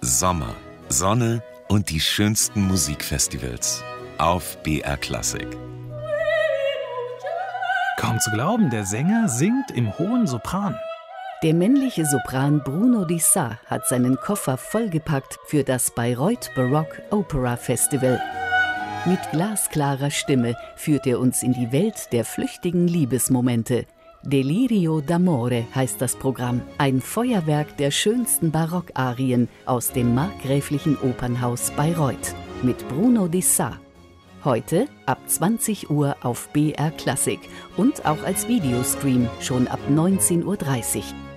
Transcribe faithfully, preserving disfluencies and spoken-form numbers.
Sommer, Sonne und die schönsten Musikfestivals auf B R Klassik. Kaum zu glauben, der Sänger singt im hohen Sopran. Der männliche Sopran Bruno Di Sa hat seinen Koffer vollgepackt für das Bayreuth Baroque Opera Festival. Mit glasklarer Stimme führt er uns in die Welt der flüchtigen Liebesmomente. Delirio d'amore heißt das Programm, ein Feuerwerk der schönsten Barockarien aus dem markgräflichen Opernhaus Bayreuth mit Bruno Di Sa. Heute ab zwanzig Uhr auf B R Klassik und auch als Videostream schon ab neunzehn Uhr dreißig.